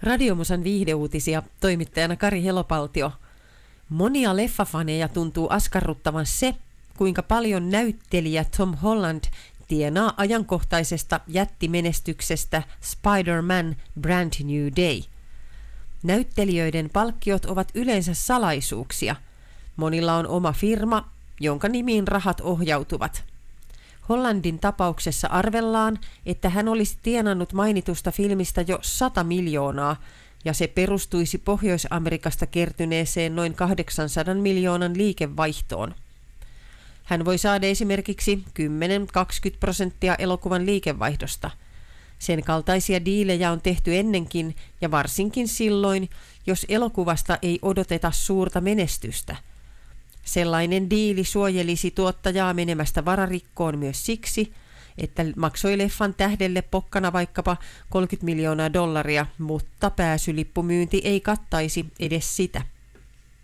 Radiomusan viihdeuutisia, toimittajana Kari Helopaltio. Monia leffafaneja tuntuu askarruttavan se, kuinka paljon näyttelijä Tom Holland tienaa ajankohtaisesta jättimenestyksestä Spider-Man Brand New Day. Näyttelijöiden palkkiot ovat yleensä salaisuuksia. Monilla on oma firma, jonka nimiin rahat ohjautuvat. Hollandin tapauksessa arvellaan, että hän olisi tienannut mainitusta filmistä jo 100 miljoonaa, ja se perustuisi Pohjois-Amerikasta kertyneeseen noin 800 miljoonan liikevaihtoon. Hän voi saada esimerkiksi 10-20% elokuvan liikevaihdosta. Sen kaltaisia diilejä on tehty ennenkin, ja varsinkin silloin, jos elokuvasta ei odoteta suurta menestystä. Sellainen diili suojelisi tuottajaa menemästä vararikkoon myös siksi, että maksoi leffan tähdelle pokkana vaikkapa $30 miljoonaa, mutta pääsylippumyynti ei kattaisi edes sitä.